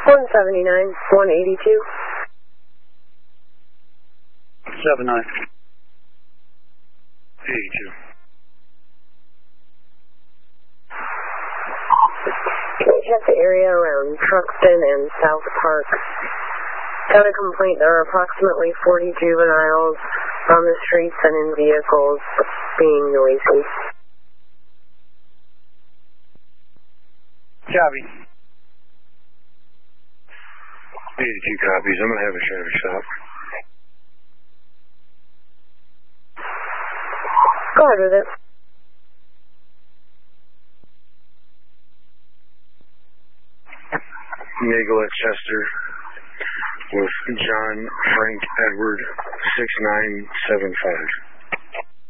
179, 182. 79. 82. Can you check the area around Truxton and South Park? Got a complaint there are approximately 40 juveniles on the streets and in vehicles being noisy. Copy. 82 copies. I'm going to have a traffic stop. Go ahead with it. Nicolette Chester with John Frank Edward 6975.